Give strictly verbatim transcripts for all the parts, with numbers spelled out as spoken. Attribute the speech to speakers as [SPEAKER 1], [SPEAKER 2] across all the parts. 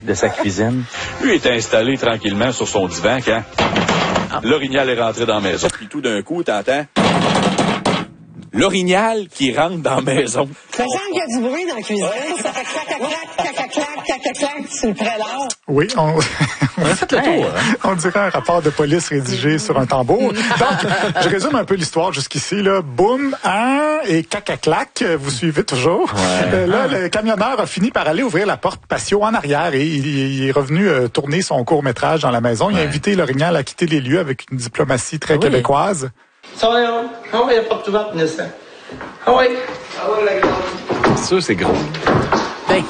[SPEAKER 1] de sa cuisine.
[SPEAKER 2] Lui est installé tranquillement sur son divan quand l'orignal est rentré dans la maison. Puis tout d'un coup, t'entends l'orignal qui rentre dans la maison.
[SPEAKER 3] Ça semble qu'il y a du bruit dans la cuisine. Ça fait clac, clac, clac, clac, clac, clac, c'est le prélat.
[SPEAKER 4] Oui, on... on a fait le tour. Hein? On dirait un rapport de police rédigé sur un tambour. Donc, je résume un peu l'histoire jusqu'ici. Là. Boum, un et caca-clac, vous suivez toujours. Ouais. Euh, là, le camionneur a fini par aller ouvrir la porte patio en arrière et il, il est revenu euh, tourner son court-métrage dans la maison. Il ouais. a invité l'orignal à quitter les lieux avec une diplomatie très oui. québécoise.
[SPEAKER 5] Ça va, ah oui, il n'y a pas de tout vert, Vincent. Ah oui. Ah oui, la grande.
[SPEAKER 1] Ça, c'est gros.
[SPEAKER 5] Ben.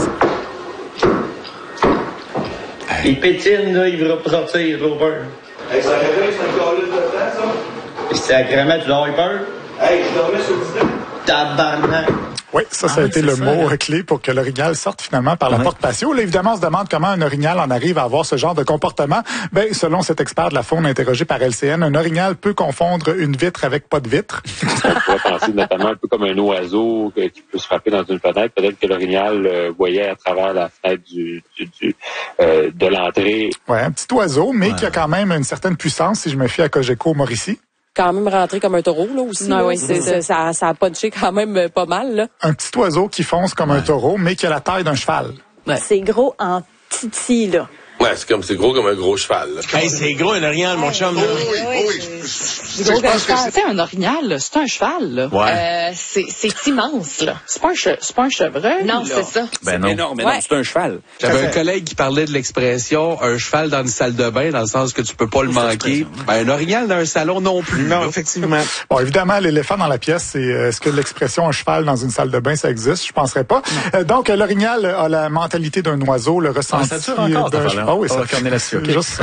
[SPEAKER 5] Il pétine, là, il ne voudra pas sortir, trop peur.
[SPEAKER 6] Hey, ça réveille, c'est un carré de temps, ça?
[SPEAKER 5] C'est sacrément, tu dois avoir peur?
[SPEAKER 6] Hey, je dormais sur le divan.
[SPEAKER 5] Tabarnak.
[SPEAKER 4] Oui, ça, ça ah, a été le ça, mot là. clé pour que l'orignal sorte finalement par la ouais. porte patio. Là, évidemment, on se demande comment un orignal en arrive à avoir ce genre de comportement. Ben, selon cet expert de la faune interrogé par L C N, un orignal peut confondre une vitre avec pas de vitre.
[SPEAKER 7] On pourrait penser notamment un peu comme un oiseau qui peut se frapper dans une fenêtre. Peut-être que l'orignal euh, voyait à travers la fenêtre du, du, du euh, de l'entrée.
[SPEAKER 4] Oui, un petit oiseau, mais ouais. qui a quand même une certaine puissance, si je me fie à Cogeco Mauricie.
[SPEAKER 8] Quand même rentré comme un taureau, là, aussi. Non, là. Oui, c'est, c'est, ça, ça a punché quand même pas mal, là.
[SPEAKER 4] Un petit oiseau qui fonce comme ouais. un taureau, mais qui a la taille d'un cheval.
[SPEAKER 9] Ouais. C'est gros en titi, là.
[SPEAKER 10] Ouais, c'est comme, c'est gros comme un gros cheval, là.
[SPEAKER 11] Hey, c'est gros, un orignal, mon chum, là.
[SPEAKER 10] Oh oui, oh oui.
[SPEAKER 9] C'est gros comme un cheval. C'est un orignal, là. C'est un cheval, là.
[SPEAKER 11] Ouais.
[SPEAKER 9] Euh, c'est, c'est immense, là. C'est pas un, che- c'est pas un chevreuil, non, là. c'est ça.
[SPEAKER 2] Ben non. énorme, mais ouais. non, c'est un cheval.
[SPEAKER 11] J'avais un collègue qui parlait de l'expression un cheval dans une salle de bain, dans le sens que tu peux pas le manquer. Ben, un orignal dans un salon non plus.
[SPEAKER 10] Non, là. Effectivement.
[SPEAKER 4] Bon, évidemment, l'éléphant dans la pièce, c'est, est-ce que l'expression un cheval dans une salle de bain, ça existe? Je penserais pas. Euh, donc, l'orignal a la mentalité d'un oiseau, le ressenti
[SPEAKER 1] ah, ça dure encore,
[SPEAKER 4] d'un cheval. Oh, oui, ça
[SPEAKER 1] on est là-dessus. Okay.
[SPEAKER 4] Juste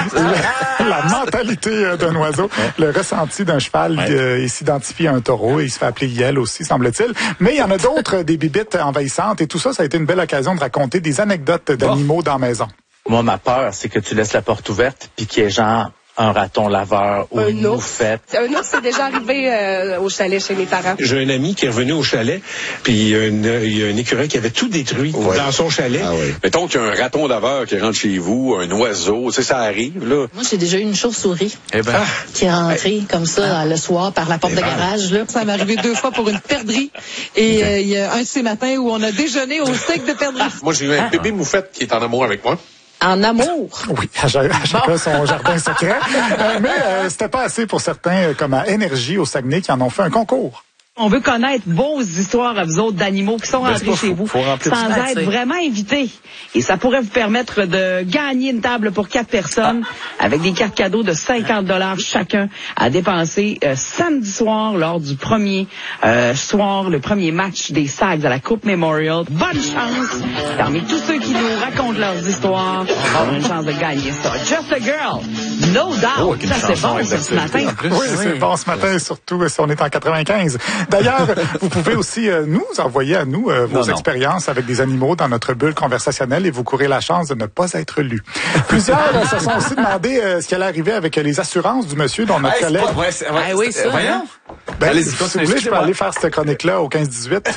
[SPEAKER 4] la, la mentalité d'un oiseau, ouais. le ressenti d'un cheval, ouais. euh, il s'identifie à un taureau et il se fait appeler Yel aussi, semble-t-il. Mais il y en a d'autres, des bibites envahissantes et tout ça, ça a été une belle occasion de raconter des anecdotes d'animaux oh. dans la maison.
[SPEAKER 1] Moi, ma peur, c'est que tu laisses la porte ouverte puis qu'il y ait genre un raton laveur ou un une moufette.
[SPEAKER 9] Un ours, c'est déjà arrivé euh, au chalet chez mes parents.
[SPEAKER 11] J'ai un ami qui est revenu au chalet, puis il y a, une, il y a un écureuil qui avait tout détruit ouais. dans son chalet.
[SPEAKER 10] Ah oui.
[SPEAKER 2] Mettons qu'il y a un raton laveur qui rentre chez vous, un oiseau, tu sais, ça arrive, là.
[SPEAKER 9] Moi, j'ai déjà eu une chauve-souris
[SPEAKER 1] eh ben.
[SPEAKER 9] ah. qui est rentrée eh. comme ça ah. le soir par la porte eh de ben. garage. Là. Ça m'est arrivé deux fois pour une perdrix. Et euh, il y a un de ces matins où on a déjeuné au steak de perdrix.
[SPEAKER 10] Moi, j'ai eu un bébé moufette qui est en amour avec moi.
[SPEAKER 9] En amour.
[SPEAKER 4] Oui, à chacun son jardin secret. Euh, mais euh, c'était pas assez pour certains, comme à Énergie au Saguenay, qui en ont fait un concours.
[SPEAKER 12] On veut connaître vos histoires à vous autres d'animaux qui sont
[SPEAKER 1] ben,
[SPEAKER 12] rentrés chez
[SPEAKER 1] fou.
[SPEAKER 12] vous
[SPEAKER 1] Faut
[SPEAKER 12] sans être c'est... vraiment invités. Et ça pourrait vous permettre de gagner une table pour quatre personnes ah. avec des cartes cadeaux de cinquante dollars chacun à dépenser euh, samedi soir lors du premier euh, soir, le premier match des Sags à la Coupe Memorial. Bonne chance! Parmi tous ceux qui nous racontent leurs histoires, on a une chance de gagner ça. Just a Girl, No Doubt. Oh, ça, c'est bon ça, ce matin.
[SPEAKER 4] Oui, oui, c'est bon ce matin, surtout si on est en quatre-vingt-quinze. D'ailleurs, vous pouvez aussi euh, nous envoyer à nous euh, vos non, expériences non. avec des animaux dans notre bulle conversationnelle et vous courez la chance de ne pas être lu. Plusieurs euh, se sont aussi demandé euh, ce qui allait arriver avec euh, les assurances du monsieur dont notre hey, collègue...
[SPEAKER 1] Pas, ouais, c'est, ouais,
[SPEAKER 8] ah oui, ça.
[SPEAKER 1] Voyons.
[SPEAKER 4] Ben, allez, si vous voulez, je peux aller faire cette chronique-là au quinze dix-huit.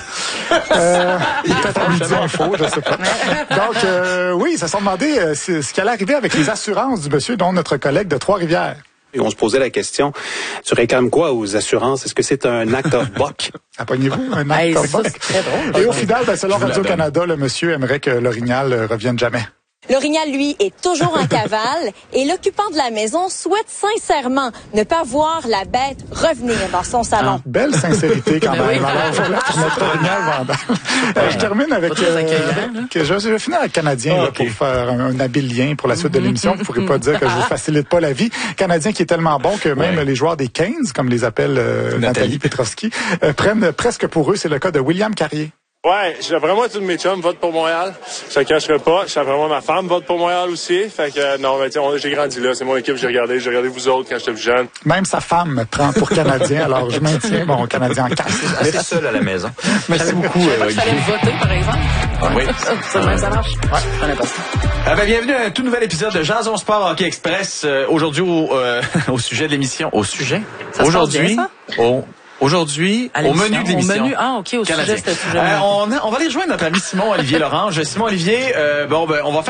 [SPEAKER 4] euh, peut-être à midi info, je sais pas. Donc, euh, oui, ils se sont demandé euh, ce qui allait arriver avec les assurances du monsieur dont notre collègue de Trois-Rivières.
[SPEAKER 13] Et on se posait la question, tu réclames quoi aux assurances? Est-ce que c'est un act of buck?
[SPEAKER 4] Apprenez-vous un act hey, of buck?
[SPEAKER 8] Très drôle.
[SPEAKER 4] Et au final, ben, selon Radio-Canada, le monsieur aimerait que l'orignal revienne jamais.
[SPEAKER 14] L'orignal, lui, est toujours en cavale et l'occupant de la maison souhaite sincèrement ne pas voir la bête revenir dans son salon. Ah,
[SPEAKER 4] belle sincérité quand même. Alors voilà pour notre orignal vendeur. Euh, je termine avec... Euh, que je, je vais finir avec Canadien oh, là, okay. pour faire un, un habile lien pour la suite de l'émission. Vous ne pourrez pas dire que je vous facilite pas la vie. Canadien qui est tellement bon que même ouais. les joueurs des Canes, comme les appelle euh, Nathalie, Nathalie Petrovski, euh, prennent presque pour eux. C'est le cas de William Carrier.
[SPEAKER 15] Ouais, d'après moi, tous mes chums votent pour Montréal. Je te cacherai pas. D'après moi, ma femme vote pour Montréal aussi. Fait que, euh, non, mais tiens, j'ai grandi là. C'est mon équipe, j'ai regardé. J'ai regardé vous autres quand j'étais plus jeune.
[SPEAKER 4] Même sa femme me prend pour Canadien. Alors, je maintiens mon Canadien en quatre.
[SPEAKER 1] Elle est seule à la maison.
[SPEAKER 4] Merci beaucoup.
[SPEAKER 8] Euh, Il fallait voter, par exemple.
[SPEAKER 1] Oui.
[SPEAKER 8] Ça, ça, ça marche.
[SPEAKER 1] Ouais, j'en ai pas. Ah ben, bienvenue à un tout nouvel épisode de Jason Sport Hockey Express. Euh, aujourd'hui, au, euh, au sujet de l'émission. Au sujet?
[SPEAKER 8] Ça
[SPEAKER 1] aujourd'hui,
[SPEAKER 8] bien, ça?
[SPEAKER 1] au...
[SPEAKER 16] Aujourd'hui, au menu de l'émission.
[SPEAKER 17] Au menu, ah, OK, au
[SPEAKER 16] Canadien.
[SPEAKER 17] sujet, c'était sujet.
[SPEAKER 16] Euh, on, a, on va aller rejoindre notre ami Simon Olivier Lorange. Simon Olivier, euh, bon, ben, on va faire